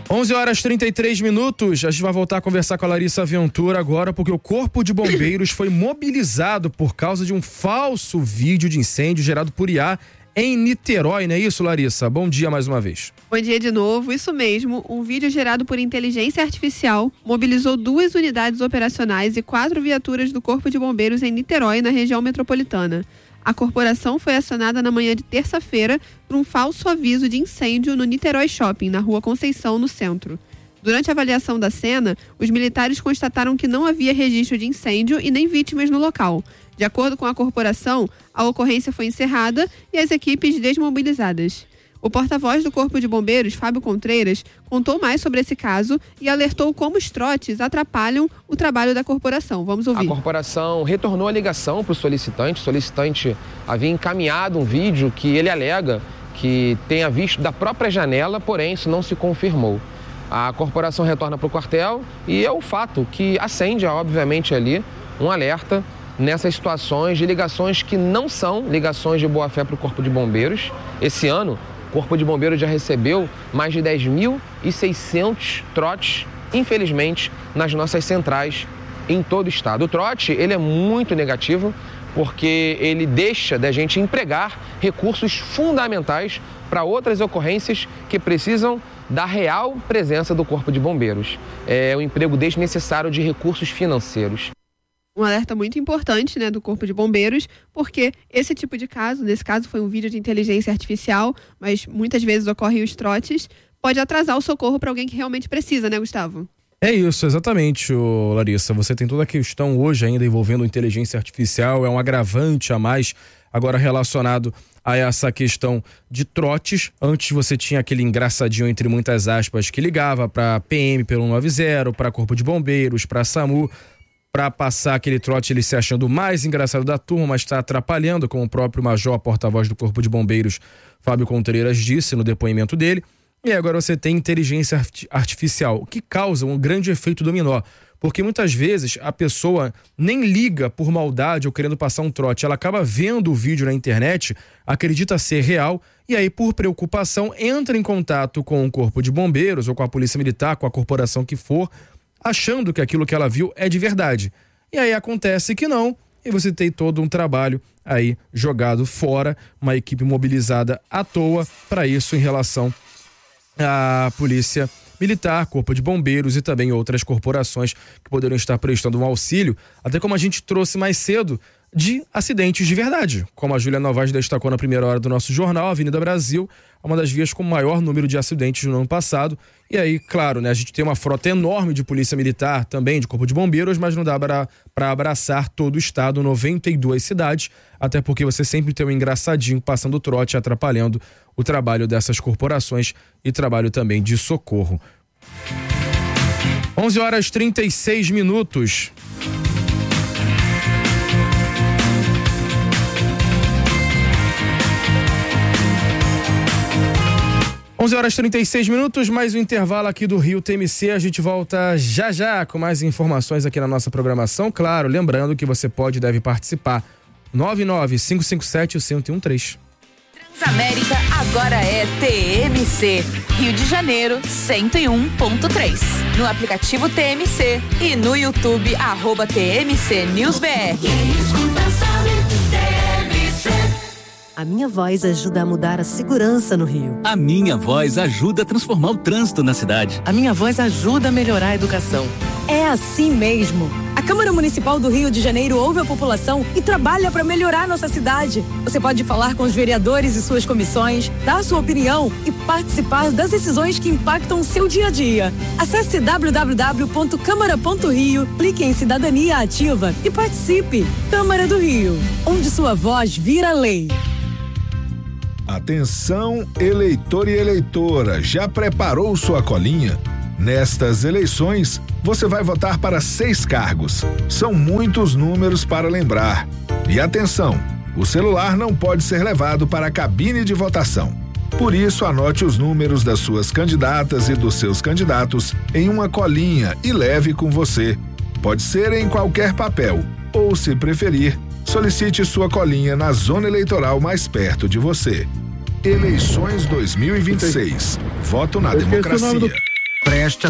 11h33. A gente vai voltar a conversar com a Larissa Ventura agora, porque o Corpo de Bombeiros foi mobilizado por causa de um falso vídeo de incêndio gerado por IA em Niterói, não é isso, Larissa? Bom dia mais uma vez. Bom dia de novo, isso mesmo. Um vídeo gerado por inteligência artificial mobilizou 2 unidades operacionais e 4 viaturas do Corpo de Bombeiros em Niterói, na região metropolitana. A corporação foi acionada na manhã de terça-feira por um falso aviso de incêndio no Niterói Shopping, na Rua Conceição, no centro. Durante a avaliação da cena, os militares constataram que não havia registro de incêndio e nem vítimas no local. De acordo com a corporação, a ocorrência foi encerrada e as equipes desmobilizadas. O porta-voz do Corpo de Bombeiros, Fábio Contreiras, contou mais sobre esse caso e alertou como os trotes atrapalham o trabalho da corporação. Vamos ouvir. A corporação retornou a ligação para o solicitante. O solicitante havia encaminhado um vídeo que ele alega que tenha visto da própria janela, porém isso não se confirmou. A corporação retorna para o quartel e é o fato que acende, obviamente, ali um alerta nessas situações de ligações que não são ligações de boa-fé para o Corpo de Bombeiros. Esse ano, o Corpo de Bombeiros já recebeu mais de 10.600 trotes, infelizmente, nas nossas centrais em todo o estado. O trote, ele é muito negativo porque ele deixa da gente empregar recursos fundamentais para outras ocorrências que precisam da real presença do Corpo de Bombeiros. É o emprego desnecessário de recursos financeiros. Um alerta muito importante, do Corpo de Bombeiros, porque esse tipo de caso, nesse caso foi um vídeo de inteligência artificial, mas muitas vezes ocorrem os trotes, pode atrasar o socorro para alguém que realmente precisa, né, Gustavo? É isso, exatamente, Larissa. Você tem toda a questão hoje ainda envolvendo inteligência artificial, é um agravante a mais agora relacionado a essa questão de trotes. Antes você tinha aquele engraçadinho, entre muitas aspas, que ligava para PM pelo 190, para Corpo de Bombeiros, para SAMU, para passar aquele trote, ele se achando o mais engraçado da turma, mas está atrapalhando, como o próprio major porta-voz do Corpo de Bombeiros, Fábio Contreiras, disse no depoimento dele. E agora você tem inteligência artificial, que causa um grande efeito dominó, porque muitas vezes a pessoa nem liga por maldade ou querendo passar um trote, ela acaba vendo o vídeo na internet, acredita ser real, e aí por preocupação entra em contato com o Corpo de Bombeiros ou com a Polícia Militar, com a corporação que for, achando que aquilo que ela viu é de verdade. E aí acontece que não, e você tem todo um trabalho aí jogado fora, uma equipe mobilizada à toa para isso em relação à Polícia Militar, Corpo de Bombeiros e também outras corporações que poderiam estar prestando um auxílio, até como a gente trouxe mais cedo, de acidentes de verdade. Como a Júlia Novaes destacou na primeira hora do nosso jornal, a Avenida Brasil é uma das vias com o maior número de acidentes no ano passado. E aí, claro, a gente tem uma frota enorme de Polícia Militar, também de Corpo de Bombeiros, mas não dá para abraçar todo o estado, 92 cidades, até porque você sempre tem um engraçadinho passando trote, atrapalhando o trabalho dessas corporações e trabalho também de socorro. 11h36. 11h36, mais um intervalo aqui do Rio TMC. A gente volta já com mais informações aqui na nossa programação. Claro, lembrando que você pode e deve participar. 99557-1013. Transamérica agora é TMC. Rio de Janeiro, 101.3. No aplicativo TMC e no YouTube, @TMC News BR. A Minha Voz ajuda a mudar a segurança no Rio. A Minha Voz ajuda a transformar o trânsito na cidade. A Minha Voz ajuda a melhorar a educação. É assim mesmo. A Câmara Municipal do Rio de Janeiro ouve a população e trabalha para melhorar nossa cidade. Você pode falar com os vereadores e suas comissões, dar sua opinião e participar das decisões que impactam o seu dia a dia. Acesse www.câmara.rio, clique em Cidadania Ativa e participe. Câmara do Rio, onde sua voz vira lei. Atenção, eleitor e eleitora, já preparou sua colinha? Nestas eleições, você vai votar para 6 cargos. São muitos números para lembrar. E atenção, o celular não pode ser levado para a cabine de votação. Por isso, anote os números das suas candidatas e dos seus candidatos em uma colinha e leve com você. Pode ser em qualquer papel, ou, se preferir, solicite sua colinha na zona eleitoral mais perto de você. Eleições 2026. Voto na democracia. Oeste